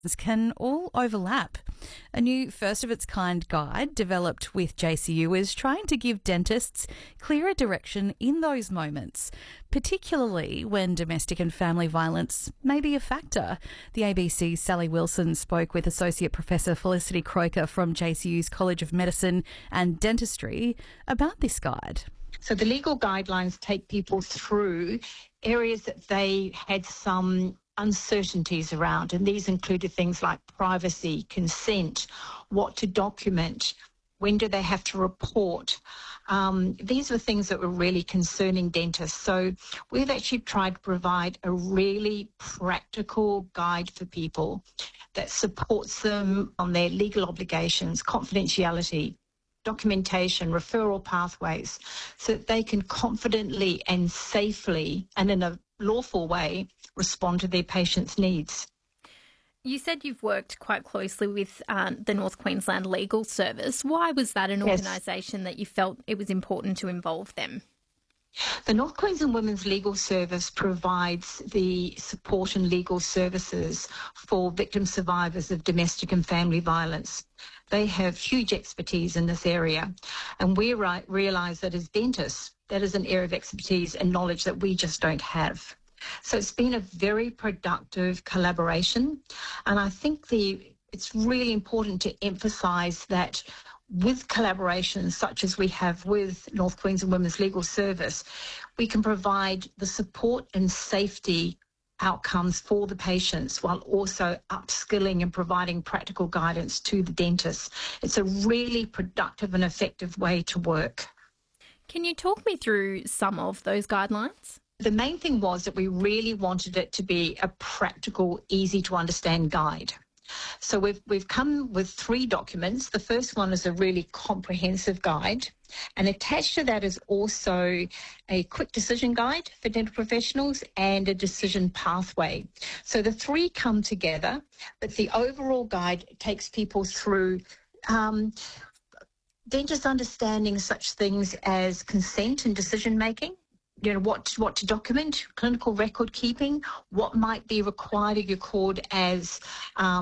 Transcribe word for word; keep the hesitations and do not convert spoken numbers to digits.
can all overlap. A new first of its kind guide developed with J C U is trying to give dentists clearer direction in those moments, particularly when domestic and family violence may be a factor. The A B C's Sally Wilson spoke with Associate Professor Felicity Croker from J C U's College of Medicine and Dentistry about this guide. So the legal guidelines take people through areas that they had some uncertainties around, and these included things like privacy, consent, what to document, when do they have to report. Um, these were things that were really concerning dentists. So we've actually tried to provide a really practical guide for people that supports them on their legal obligations, confidentiality, documentation, referral pathways, so that they can confidently and safely and in a lawful way respond to their patients' needs. You said you've worked quite closely with um, the North Queensland Legal Service. Why was that an Yes. organisation that you felt it was important to involve them? The North Queensland Women's Legal Service provides the support and legal services for victim survivors of domestic and family violence. They have huge expertise in this area, and we ri- realise that as dentists, that is an area of expertise and knowledge that we just don't have. So it's been a very productive collaboration, and I think the it's really important to emphasise that with collaborations such as we have with North Queensland Women's Legal Service, we can provide the support and safety outcomes for the patients while also upskilling and providing practical guidance to the dentists. It's a really productive and effective way to work. Can you talk me through some of those guidelines? The main thing was that we really wanted it to be a practical, easy to understand guide. So we've we've come with three documents. The first one is a really comprehensive guide, and attached to that is also a quick decision guide for dental professionals and a decision pathway. So the three come together, but the overall guide takes people through um, dentists understanding such things as consent and decision making. You know, what, what to document, clinical record keeping, what might be required of your cord as um,